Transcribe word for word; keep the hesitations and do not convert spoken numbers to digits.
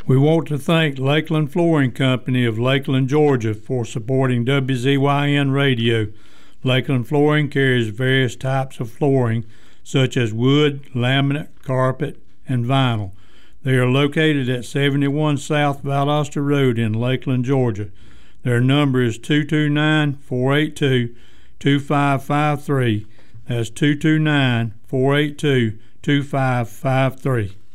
We want to thank Lakeland Flooring Company of Lakeland, Georgia for supporting W Z Y N Radio. Lakeland Flooring carries various types of flooring such as wood, laminate, carpet, and vinyl. They are located at seventy-one South Valdosta Road in Lakeland, Georgia. Their number is two two nine, four eight two, two five five three. That's two two nine, four eight two, two five five three.